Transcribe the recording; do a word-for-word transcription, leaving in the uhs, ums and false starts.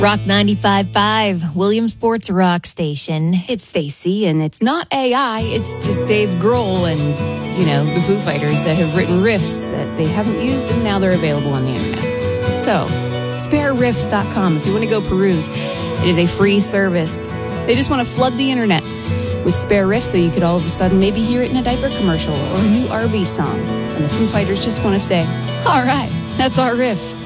Rock ninety-five point five, Williamsport's rock station. It's Stacy, and it's not A I. It's just Dave Grohl and, you know, the Foo Fighters that have written riffs that they haven't used, and now they're available on the internet. So, spare riffs dot com if you want to go peruse. It is a free service. They just want to flood the internet with spare riffs so you could all of a sudden maybe hear it in a diaper commercial or a new Arby's song. And the Foo Fighters just want to say, all right, that's our riff.